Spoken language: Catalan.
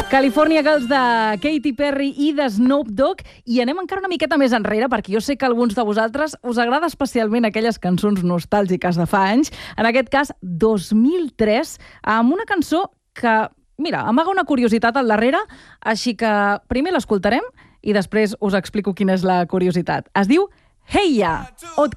California Girls de Katy Perry i de Snoop Dogg, i anem encara una miqueta més enrere, perquè jo sé que a alguns de vosaltres us agrada especialment aquelles cançons nostàlgiques de fa anys, en aquest cas 2003, amb una cançó que, mira, amaga una curiositat al darrere, així que primer l'escoltarem i després us explico quina és la curiositat. Es diu Hey Ya, o